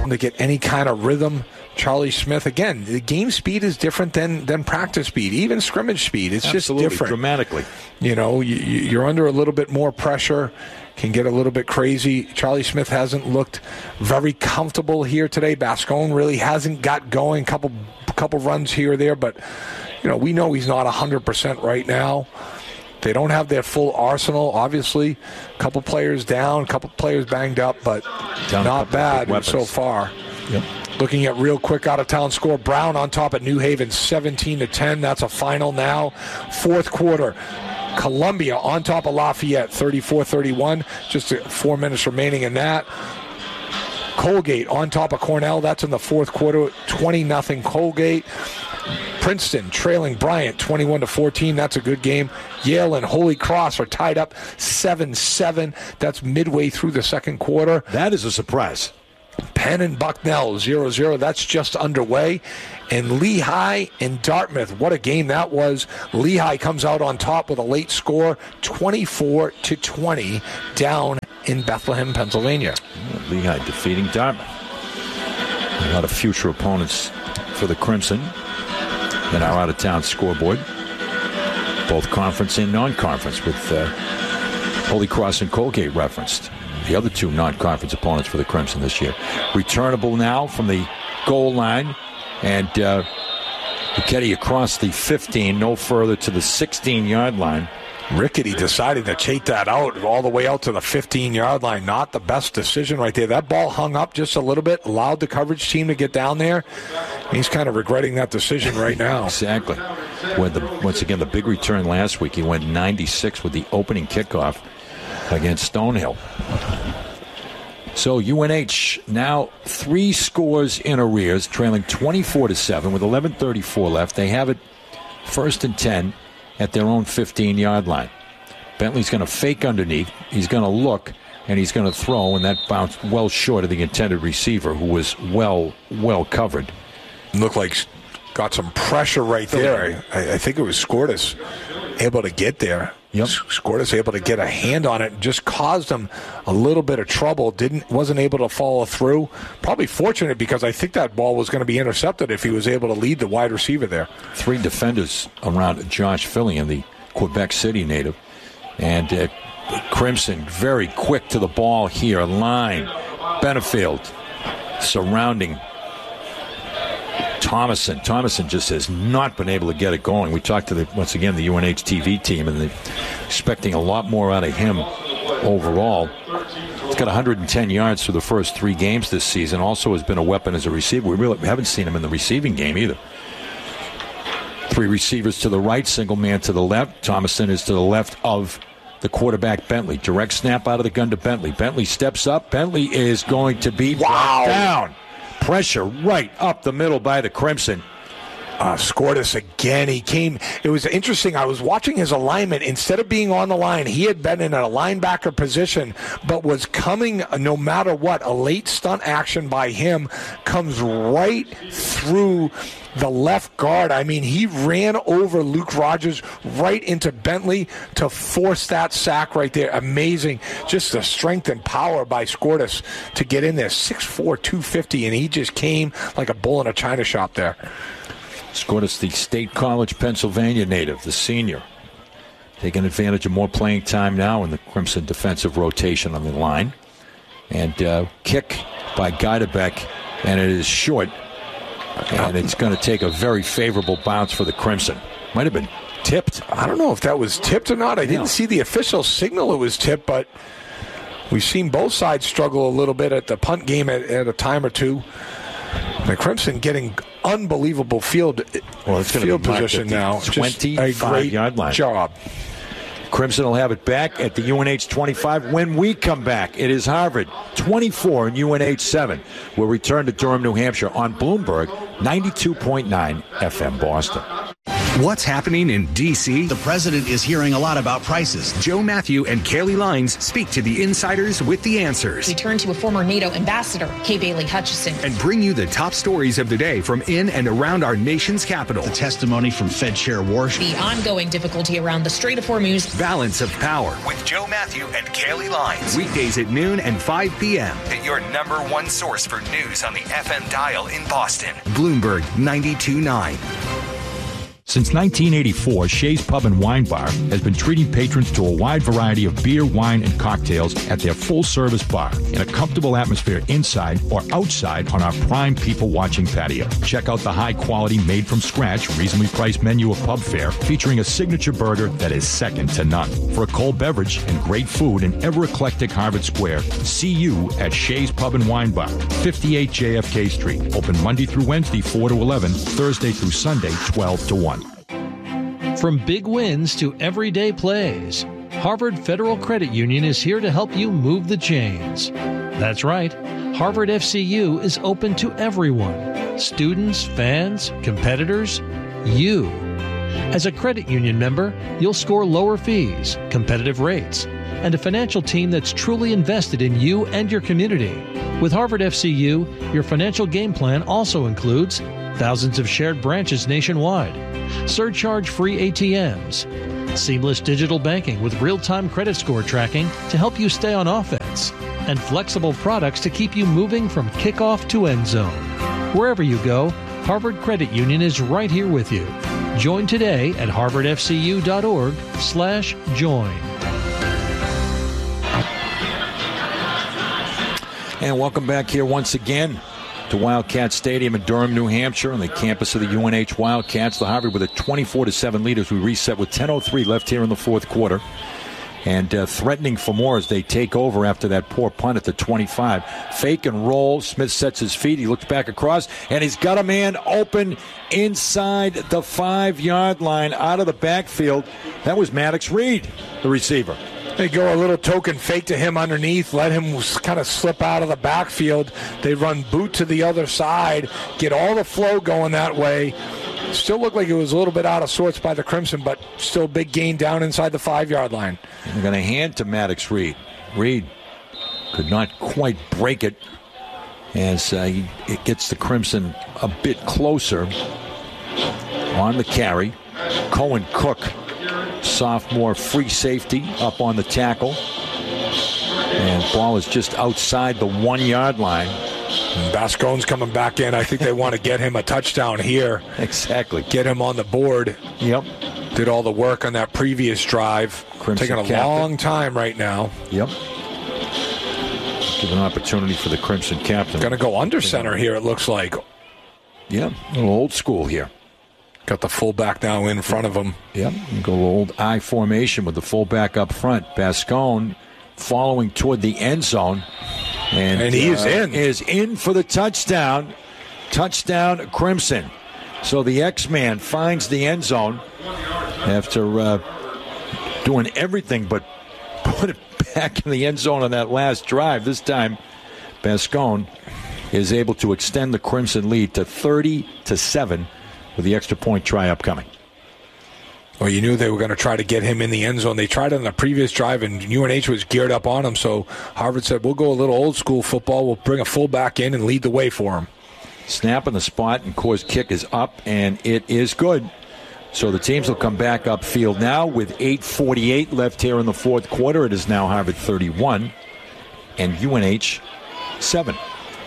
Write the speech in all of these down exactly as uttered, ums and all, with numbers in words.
to get any kind of rhythm. Charlie Smith, again, the game speed is different than, than practice speed, even scrimmage speed. It's Absolutely, just different. Dramatically. You know, you, you're under a little bit more pressure, can get a little bit crazy. Charlie Smith hasn't looked very comfortable here today. Bascone really hasn't got going, couple couple runs here or there, but, you know, we know he's not one hundred percent right now. They don't have their full arsenal, obviously. A couple players down, a couple players banged up, but down not bad so far. Yep. Looking at real quick out-of-town score, Brown on top at New Haven, seventeen to ten. That's a final now. Fourth quarter, Columbia on top of Lafayette, thirty-four thirty-one. Just four minutes remaining in that. Colgate on top of Cornell. That's in the fourth quarter, twenty nothing Colgate. Princeton trailing Bryant twenty-one to fourteen. That's a good game. Yale and Holy Cross are tied up seven seven. That's midway through the second quarter. That is a surprise. Penn and Bucknell zero zero. That's just underway. And Lehigh and Dartmouth, what a game that was. Lehigh comes out on top with a late score, twenty-four to twenty, down in Bethlehem, Pennsylvania. Lehigh defeating Dartmouth. A lot of future opponents for the Crimson in our out-of-town scoreboard. Both conference and non-conference, with uh, Holy Cross and Colgate referenced. The other two non-conference opponents for the Crimson this year. Returnable now from the goal line. And uh, Rickety across the fifteen, no further to the sixteen-yard line. Rickety decided to take that out all the way out to the fifteen-yard line. Not the best decision right there. That ball hung up just a little bit, allowed the coverage team to get down there. He's kind of regretting that decision right now. Exactly. With the, once again, the big return last week, he went ninety-six with the opening kickoff against Stonehill. So U N H now three scores in arrears, trailing twenty-four to seven with eleven thirty-four left. They have it first and ten at their own fifteen-yard line. Bentley's going to fake underneath. He's going to look, and he's going to throw, and that bounced well short of the intended receiver, who was well, well covered. Looked like got some pressure right there. I, I think it was Skordas able to get there. Yep. Skordas able to get a hand on it and just caused him a little bit of trouble. Didn't wasn't able to follow through. Probably fortunate, because I think that ball was going to be intercepted if he was able to lead the wide receiver there. Three defenders around Josh Fillion, the Quebec City native. And uh, Crimson very quick to the ball here. Line. Benefield surrounding Thomason. Thomason just has not been able to get it going. We talked to, the once again, the U N H T V team, and they're expecting a lot more out of him overall. He's got one hundred ten yards through the first three games this season. Also has been a weapon as a receiver. We really haven't seen him in the receiving game either. Three receivers to the right, single man to the left. Thomason is to the left of the quarterback, Bentley. Direct snap out of the gun to Bentley. Bentley steps up. Bentley is going to be wow. down. Pressure right up the middle by the Crimson. Uh, Skordas again. He came. It was interesting. I was watching his alignment. Instead of being on the line, he had been in a linebacker position, but was coming no matter what. A late stunt action by him comes right through the left guard. I mean, he ran over Luke Rogers right into Bentley to force that sack right there. Amazing. Just the strength and power by Skordas to get in there. six four, two fifty, and he just came like a bull in a china shop there. Skordas, the State College, Pennsylvania native, the senior, taking advantage of more playing time now in the Crimson defensive rotation on the line. And uh, kick by Geidebeck, and it is short. And it's going to take a very favorable bounce for the Crimson. Might have been tipped. I don't know if that was tipped or not. I didn't no. see the official signal it was tipped, but we've seen both sides struggle a little bit at the punt game at, at a time or two. The Crimson getting unbelievable field well, it's field position now. twenty-five-yard line. Job. Crimson will have it back at the U N H twenty-five. When we come back, it is Harvard twenty-four and U N H seven. We'll return to Durham, New Hampshire on Bloomberg ninety-two point nine F M Boston. What's happening in D C? The president is hearing a lot about prices. Joe Matthew and Kaylee Lines speak to the insiders with the answers. We turn to a former NATO ambassador, Kay Bailey Hutchison, and bring you the top stories of the day from in and around our nation's capital. The testimony from Fed Chair Warsh. The ongoing difficulty around the Strait of Hormuz. Balance of Power with Joe Matthew and Kaylee Lines. Weekdays at noon and five p.m. at your number one source for news on the F M dial in Boston. Bloomberg ninety-two point nine. Since nineteen eighty-four, Shea's Pub and Wine Bar has been treating patrons to a wide variety of beer, wine, and cocktails at their full-service bar in a comfortable atmosphere inside or outside on our prime people-watching patio. Check out the high-quality, made-from-scratch, reasonably priced menu of pub fare featuring a signature burger that is second to none. For a cold beverage and great food in ever-eclectic Harvard Square, see you at Shea's Pub and Wine Bar, fifty-eight J F K Street. Open Monday through Wednesday, four to eleven, Thursday through Sunday, twelve to one. From big wins to everyday plays, Harvard Federal Credit Union is here to help you move the chains. That's right, Harvard F C U is open to everyone. Students, fans, competitors, you. As a credit union member, you'll score lower fees, competitive rates, and a financial team that's truly invested in you and your community. With Harvard F C U, your financial game plan also includes thousands of shared branches nationwide, surcharge-free A T Ms, seamless digital banking with real-time credit score tracking to help you stay on offense, and flexible products to keep you moving from kickoff to end zone. Wherever you go, Harvard Credit Union is right here with you. Join today at harvardfcu.org slash join. And welcome back here once again to Wildcat Stadium in Durham, New Hampshire, on the campus of the U N H Wildcats. The Harvard with a twenty-four to seven lead as we reset with ten oh three left here in the fourth quarter. And uh, threatening for more as they take over after that poor punt at the twenty-five. Fake and roll. Smith sets his feet. He looks back across, and he's got a man open inside the five-yard line out of the backfield. That was Maddox Reed, the receiver. They go a little token fake to him underneath, let him kind of slip out of the backfield. They run boot to the other side, get all the flow going that way. Still looked like it was a little bit out of sorts by the Crimson, but still a big gain down inside the five-yard line. They're going to hand to Maddox Reed. Reed could not quite break it as uh, he, it gets the Crimson a bit closer on the carry. Cohen Cook, sophomore free safety, up on the tackle. And ball is just outside the one-yard line. Bascone's coming back in. I think they want to get him a touchdown here. Exactly. Get him on the board. Yep. Did all the work on that previous drive. Crimson Taking a captain. long time right now. Yep. Give an opportunity for the Crimson captain. Going to go under center here, it looks like. Yeah, a little old school here. Got the fullback now in front of him. Yep. Go old I formation with the fullback up front. Bascone following toward the end zone. And, and he is uh, in. Is in for the touchdown. Touchdown, Crimson. So the X-Man finds the end zone after uh, doing everything but put it back in the end zone on that last drive. This time, Bascone is able to extend the Crimson lead to thirty to seven with the extra point try upcoming. Well, you knew they were going to try to get him in the end zone. They tried it on the previous drive, and U N H was geared up on him. So Harvard said, we'll go a little old-school football. We'll bring a fullback in and lead the way for him. Snap on the spot, and Core's kick is up, and it is good. So the teams will come back upfield now with eight forty-eight left here in the fourth quarter. It is now Harvard thirty-one and U N H seven.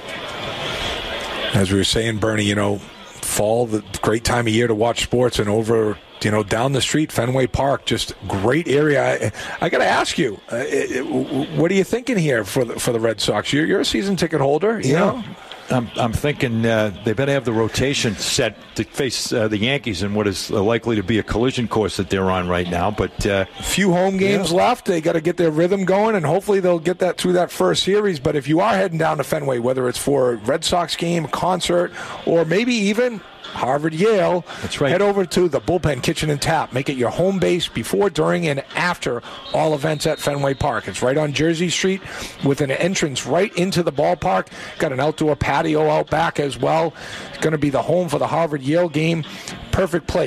As we were saying, Bernie, you know, fall, the great time of year to watch sports, and over, you know, down the street, Fenway Park, just great area. I, I got to ask you, uh, it, it, what are you thinking here for the, for the Red Sox? You're, you're a season ticket holder, you yeah. know? I'm, I'm thinking uh, they better have the rotation set to face uh, the Yankees in what is uh, likely to be a collision course that they're on right now. But uh, few home games yeah. left. They got to get their rhythm going, and hopefully they'll get that through that first series. But if you are heading down to Fenway, whether it's for a Red Sox game, concert, or maybe even Harvard, Yale, that's right. Head over to the Bullpen Kitchen and Tap. Make it your home base before, during, and after all events at Fenway Park. It's right on Jersey Street with an entrance right into the ballpark. Got an outdoor patio out back as well. It's going to be the home for the Harvard-Yale game. Perfect place.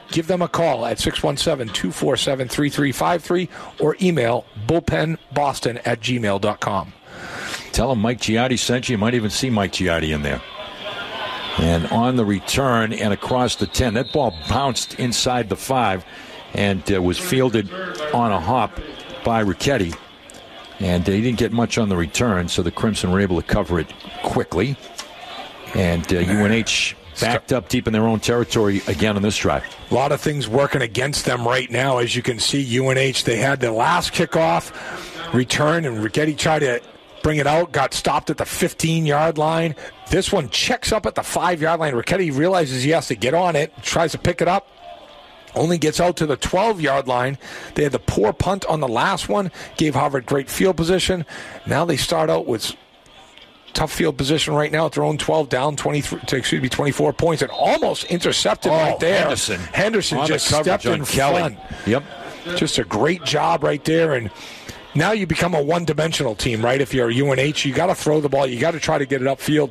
give them a call at six one seven, two four seven, three three five three or email bullpenboston at gmail dot com. Tell them Mike Giardi sent you. You might even see Mike Giardi in there. And on the return and across the ten, that ball bounced inside the five and uh, was fielded on a hop by Ricchetti. And uh, he didn't get much on the return, so the Crimson were able to cover it quickly. And uh, U N H backed up deep in their own territory again on this drive. A lot of things working against them right now. As you can see, U N H, they had the last kickoff return, and Ricchetti tried to bring it out, got stopped at the fifteen-yard line. This one checks up at the five-yard line. Ricchetti realizes he has to get on it, tries to pick it up, only gets out to the twelve-yard line. They had the poor punt on the last one, gave Harvard great field position. Now they start out with tough field position right now at their own twelve, down twenty-three, excuse me, twenty-four points, and almost intercepted oh, right there. Henderson, Henderson just stepped in front. Yep. Just a great job right there, and now you become a one-dimensional team, right? If you're a U N H, you got to throw the ball. You got to try to get it upfield.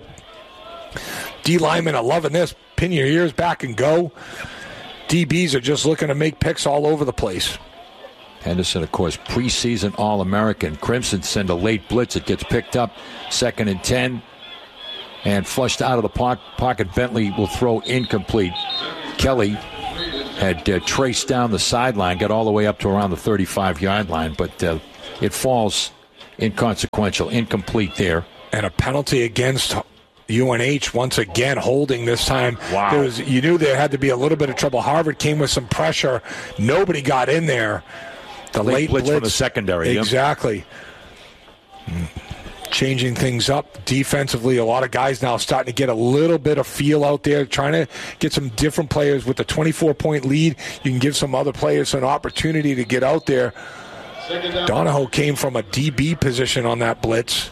D linemen are loving this. Pin your ears back and go. D Bs are just looking to make picks all over the place. Henderson, of course, preseason All-American. Crimson send a late blitz. It gets picked up. Second and ten. And flushed out of the po- pocket. Bentley will throw incomplete. Kelly had uh, traced down the sideline, got all the way up to around the thirty-five-yard line, but uh, it falls inconsequential, incomplete there. And a penalty against U N H once again, holding this time. Wow. There was, you knew there had to be a little bit of trouble. Harvard came with some pressure. Nobody got in there. The late, late blitz, blitz from the secondary. Exactly. Yep. Changing things up defensively. A lot of guys now starting to get a little bit of feel out there, trying to get some different players with the twenty-four point lead. You can give some other players an opportunity to get out there. Donahoe came from a D B position on that blitz.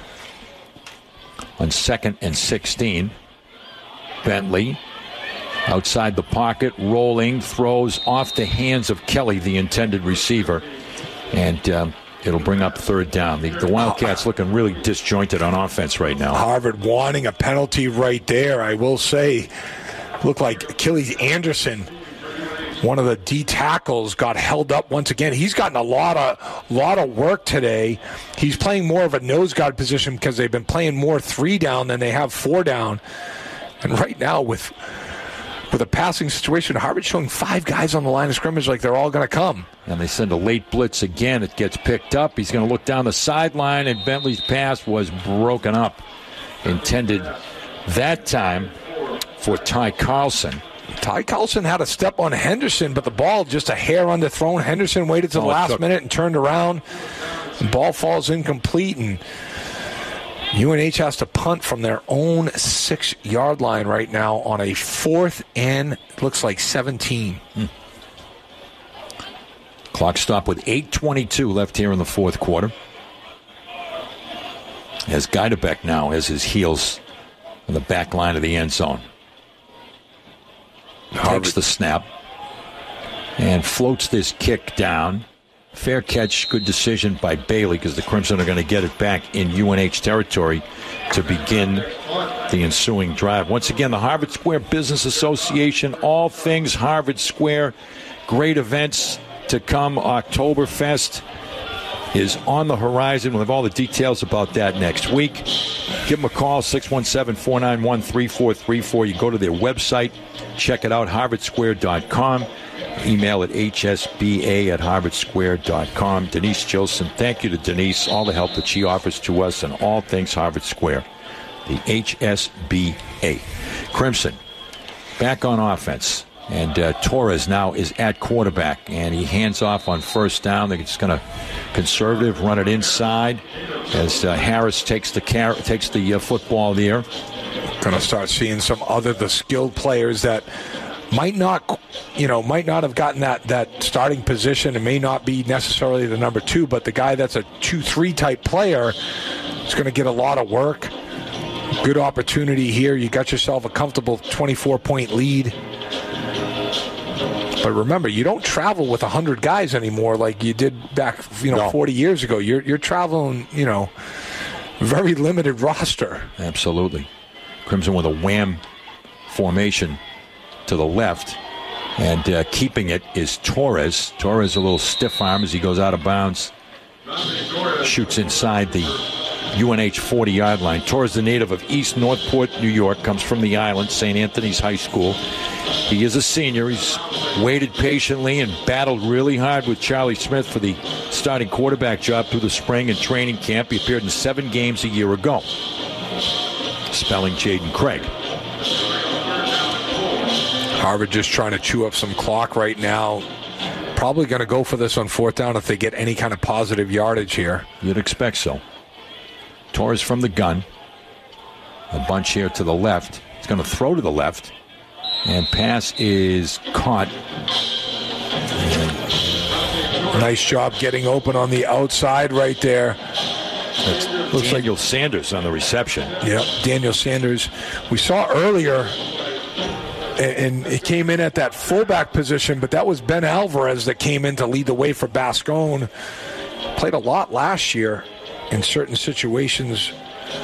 On second and sixteen, Bentley outside the pocket, rolling, throws off the hands of Kelly, the intended receiver, and um, it'll bring up third down. The, the Wildcats looking really disjointed on offense right now. Harvard wanting a penalty right there, I will say. Looked like Achilles Anderson, one of the D tackles, got held up once again. He's gotten a lot of lot of work today. He's playing more of a nose guard position because they've been playing more three down than they have four down. And right now with with a passing situation, Harvard showing five guys on the line of scrimmage like they're all going to come. And they send a late blitz again. It gets picked up. He's going to look down the sideline, and Bentley's pass was broken up. Intended that time for Ty Carlson. Ty Carlson had a step on Henderson, but the ball just a hair underthrown. Henderson waited to the oh, last took- minute and turned around. The ball falls incomplete, and U N H has to punt from their own six-yard line right now on a fourth and looks like seventeen. Hmm. Clock stop with eight twenty-two left here in the fourth quarter. As Geidebeck now has his heels on the back line of the end zone. Harvard takes the snap and floats this kick down. Fair catch, good decision by Bailey because the Crimson are going to get it back in U N H territory to begin the ensuing drive. Once again, the Harvard Square Business Association, all things Harvard Square, great events to come. Oktoberfest is on the horizon. We'll have all the details about that next week. Give them a call, six one seven, four nine one, three four three four. You go to their website, check it out, harvard square dot com. Email at h s b a at harvard square dot com. Denise Jilson, thank you to Denise, all the help that she offers to us and all things Harvard Square. The H S B A. Crimson, back on offense. And uh, Torres now is at quarterback, and he hands off on first down. They're just going to conservative run it inside as uh, Harris takes the car- takes the uh, football there. Going to start seeing some other the skilled players that might not, you know, might not have gotten that, that starting position and may not be necessarily the number two, but the guy that's a two three type player is going to get a lot of work. Good opportunity here. You got yourself a comfortable twenty-four point lead. But remember, you don't travel with one hundred guys anymore like you did back, you know, no. forty years ago. You're you're traveling, you know, very limited roster. Absolutely. Crimson with a wham formation to the left. And uh, keeping it is Torres. Torres a little stiff arm as he goes out of bounds. Shoots inside the U N H forty-yard line. Torres, the native of East Northport, New York, comes from the island, Saint Anthony's High School. He is a senior. He's waited patiently and battled really hard with Charlie Smith for the starting quarterback job through the spring and training camp. He appeared in seven games a year ago. Spelling Jaden Craig. Harvard just trying to chew up some clock right now. Probably going to go for this on fourth down if they get any kind of positive yardage here. You'd expect so. Torres from the gun. A bunch here to the left. He's going to throw to the left. And pass is caught. Nice job getting open on the outside right there. That's looks Daniel like Sanders on the reception. Yep, Daniel Sanders. We saw earlier, and it came in at that fullback position, but that was Ben Alvarez that came in to lead the way for Bascone. Played a lot last year in certain situations.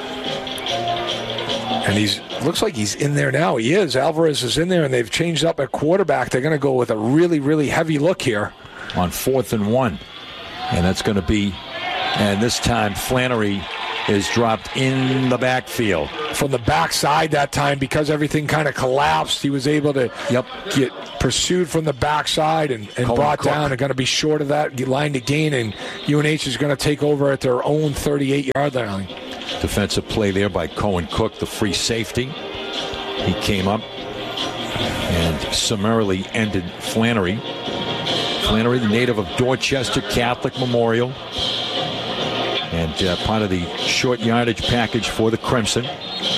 And he's looks like he's in there now. He is. Alvarez is in there, and they've changed up at quarterback. They're going to go with a really, really heavy look here. On fourth and one. And that's going to be, and this time Flannery is dropped in the backfield. From the backside that time, because everything kind of collapsed, he was able to yep. get pursued from the backside and, and brought Cook. down. They're going to be short of that line to gain, and U N H is going to take over at their own thirty-eight-yard line. Defensive play there by Cohen Cook, the free safety. He came up and summarily ended Flannery. Flannery, the native of Dorchester Catholic Memorial, and uh, part of the short yardage package for the Crimson.